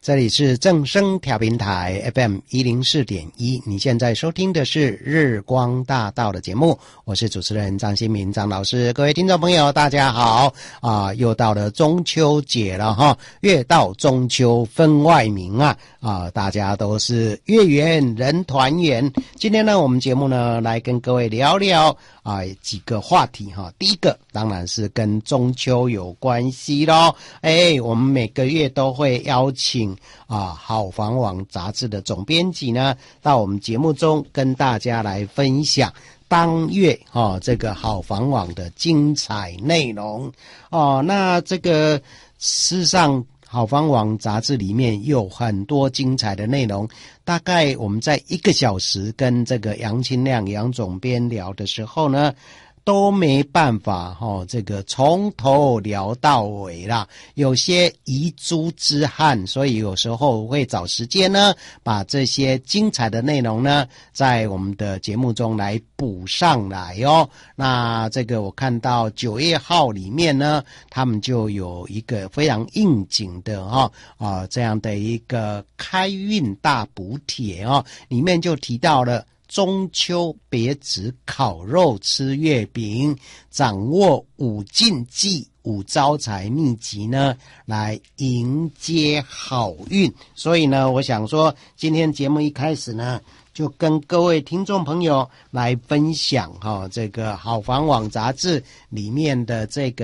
这里是正声调频台 FM104.1，你现在收听的是日光大道的节目，我是主持人张新民张老师。各位听众朋友大家好又到了中秋节了哈，月到中秋分外明大家都是月圆人团圆。今天呢我们节目呢来跟各位聊聊几个话题哈。第一个当然是跟中秋有关系咯，我们每个月都会邀请好房网杂志的总编辑呢到我们节目中跟大家来分享当月这个好房网的精彩内容那这个事实上好房网杂志里面有很多精彩的内容，大概我们在1个小时跟这个杨清亮杨总编聊的时候呢都没办法这个从头聊到尾啦，有些遗珠之憾，所以有时候会找时间呢把这些精彩的内容呢在我们的节目中来补上来那这个我看到9月号里面呢他们就有一个非常应景的这样的一个开运大补帖里面就提到了中秋别只烤肉吃月饼，掌握5禁忌5招财秘籍呢来迎接好运。所以呢我想说今天节目一开始呢就跟各位听众朋友来分享这个好房网杂志里面的这个